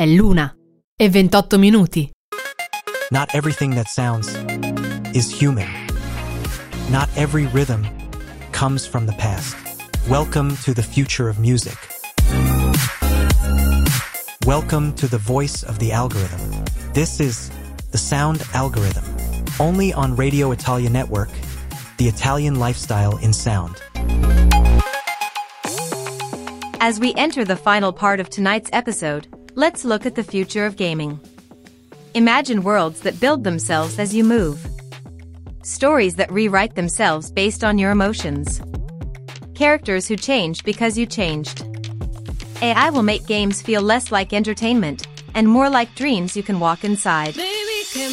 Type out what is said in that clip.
è l'1:28. Not everything that sounds is human. Not every rhythm comes from the past. Welcome to the future of music. Welcome to the voice of the algorithm. This is the Sound Algorithm, only on Radio Italia Network, the Italian lifestyle in sound. As we enter the final part of tonight's episode, let's look at the future of gaming. Imagine worlds that build themselves as you move. Stories that rewrite themselves based on your emotions. Characters who changed because you changed. AI will make games feel less like entertainment and more like dreams you can walk inside.